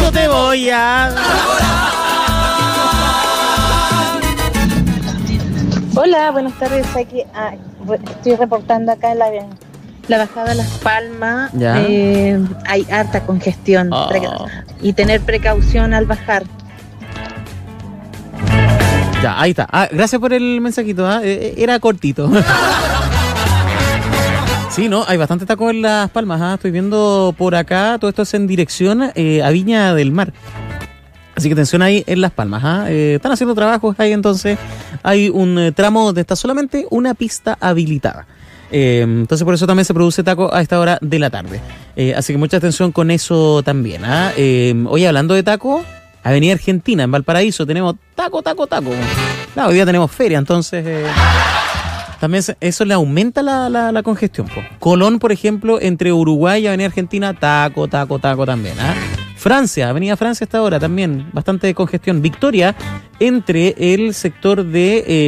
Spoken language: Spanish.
tanto te voy a... Hola, buenas tardes. Aquí, estoy reportando acá en la bajada de Las Palmas. Ya. Hay harta congestión Oh. y tener precaución al bajar. Ya, ahí está. Gracias por el mensajito, era cortito. Sí, ¿no? Hay bastante taco en Las Palmas, Estoy viendo por acá, todo esto es en dirección a Viña del Mar. Así que atención ahí en Las Palmas, Están haciendo trabajos ahí, entonces hay un tramo donde está solamente una pista habilitada. Entonces por eso también se produce taco a esta hora de la tarde. Así que mucha atención con eso también, Oye, hablando de taco, Avenida Argentina, en Valparaíso, tenemos taco. Claro, hoy día tenemos feria, entonces... También eso le aumenta la congestión, po. Colón, por ejemplo, entre Uruguay y Avenida Argentina, taco también, Francia, Avenida Francia hasta ahora también, bastante congestión. Victoria, entre el sector de